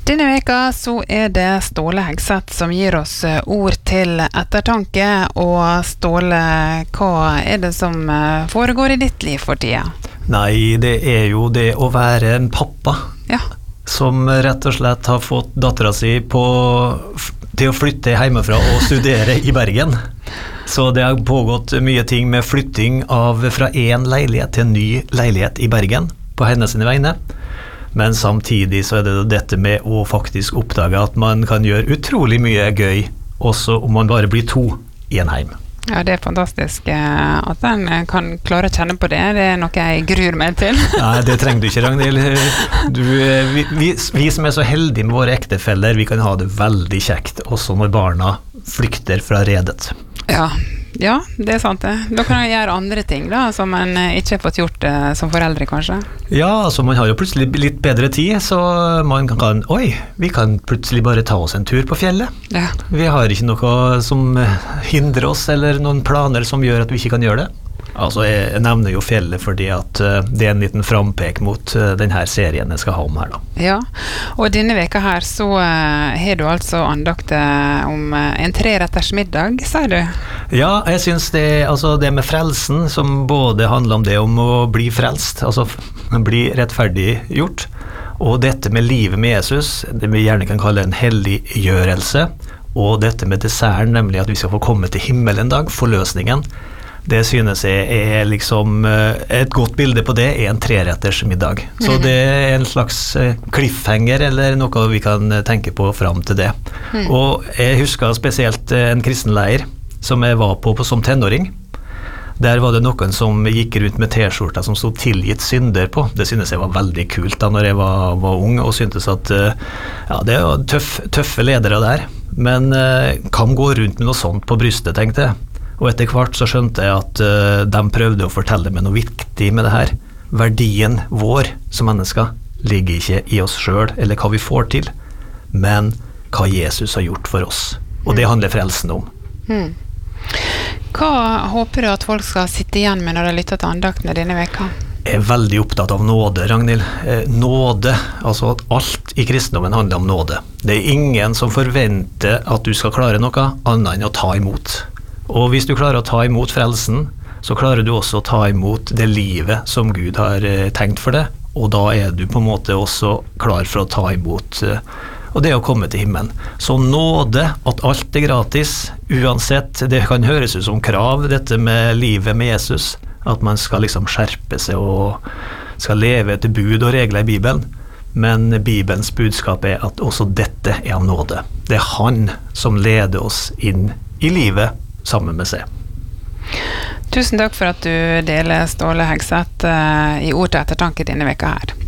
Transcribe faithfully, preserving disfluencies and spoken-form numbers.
Denne veka så er det Ståle Hegseth som gir oss ord til ettertanke, og Ståle, hva er det som foregår i ditt liv for tida? Nei, det er jo det å være en pappa, Ja. som rett og slett har fått datteren si på, til å flytte hjemmefra og studere i Bergen. Så det har pågått mye ting med flytting av fra en leilighet til en ny leilighet i Bergen på hennes vegne. Men samtidig så er det dette med å faktisk oppdage at man kan gjøre utrolig mye gøy, også om man bare blir to i en heim. Ja, det er fantastisk at den kan klare å kjenne på det. Det er noe jeg gruer meg til. Nei, det trenger du ikke, Ragnhild. Du, vi, vi, vi som er så heldige med våre ektefeller, vi kan ha det veldig kjekt, også når barna flykter fra redet. Ja, ja, det er sant det. Da kan jeg gjøre andre ting da, som man ikke har fått gjort uh, som foreldre kanskje. Ja, altså man har jo plutselig litt bedre tid, så man kan, oi, vi kan plutselig bare ta oss en tur på fjellet. Ja. Vi har ikke noe som hindrer oss, eller noen planer som gjør at vi ikke kan gjøre det. Altså, jeg nevner jo fjellet fordi at uh, det er en liten frampek mot uh, denne serien jeg skal ha om her da. Ja, og denne veka her så uh, har du altså andakt uh, om uh, en treretters middag, sier du? Ja, jeg synes det, altså det med frelsen, som både handler om det om å bli frelst, altså bli rettferdig gjort, og dette med livet med Jesus, det vi gjerne kan kalle en helliggjørelse, og dette med desserten, nemlig at vi skal få komme til himmelen en dag, forløsningen. Det synes jeg er liksom et godt bilde på det er en treretters middag. Så det er en slags cliffhanger eller noe vi kan tenke på frem til det. Mm. Og jeg husker spesielt en kristenleir som jeg var på, på som tenåring. Der var det noen som gikk rundt med t-skjorter som stod tilgitt synder på. Det synes jeg var veldig kult da når jeg var, var ung og syntes at ja, det var tøff, tøffe ledere der. Men kan gå rundt med noe sånt på brystet, tenkte jeg. Og etter hvert så skjønte jeg at uh, de prøvde å fortelle meg noe viktig med det her. Verdien vår som mennesker ligger ikke i oss selv eller hva vi får til, men hva Jesus har gjort for oss. Og det handler frelsen om. Mm. Hva håper du at folk skal sitte igjen med når de lytter til andaktene denne veka? Jeg er veldig opptatt av nåde, Ragnhild. Eh, nåde, altså at alt i kristendommen handler om nåde. Det er ingen som forventer at du skal klare noe annet enn å ta imot. Og hvis du klarer å ta imot frelsen, så klarer du også å ta imot det livet som Gud har tenkt for deg, og da er du på en måte også klar for å ta imot og det å komme til himmelen. Så nåde, at alt er gratis, uansett, det kan høres ut som krav, dette med livet med Jesus, at man skal liksom skjerpe seg og skal leve etter bud og regler i Bibelen, men Bibelens budskap er at også dette er av nåde. Det er han som leder oss inn i livet, sammen med seg. Tusen takk for at du deler, Ståle Hegseth, i ord til ettertanke denne veka her.